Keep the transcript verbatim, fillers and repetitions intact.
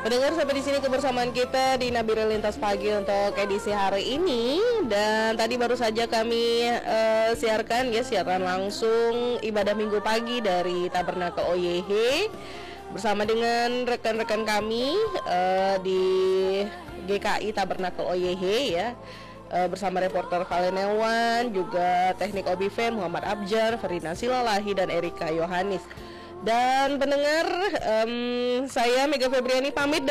Pendengar, sampai di sini kebersamaan kita di Nabire Lintas Pagi untuk edisi hari ini. Dan tadi baru saja kami uh, siarkan ya siaran langsung ibadah minggu pagi dari Tabernakel O Y H bersama dengan rekan-rekan kami uh, di G K I Tabernakel O Y H ya. Uh, bersama reporter Valenewan, juga teknik Obiven Muhammad Abjar, Ferina Silalahi dan Erika Yohanis. Dan pendengar, um, saya Mega Febriani pamit.